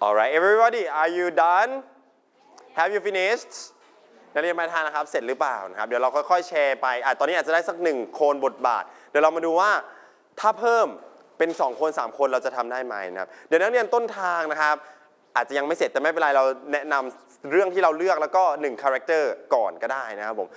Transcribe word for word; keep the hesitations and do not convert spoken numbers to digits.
Alright everybody are you done have you finished นักเรียนปลายทางนะครับเสร็จหรือเปล่านะครับเดี๋ยวเราค่อยๆแชร์ไปอ่ะตอนนี้อาจจะได้สักหนึ่งโคนบทบาทเดี๋ยวเรามาดูว่าถ้าเพิ่มเป็นสองคนสามคนเราจะทำได้ไหมนะครับเดี๋ยวนักเรียนต้นทางนะครับอาจจะยังไม่เสร็จแต่ไม่เป็นไรเราแนะนำเรื่องที่เราเลือกแล้วก็หนึ่งคาแรคเตอร์ก่อนก็ได้นะครับผม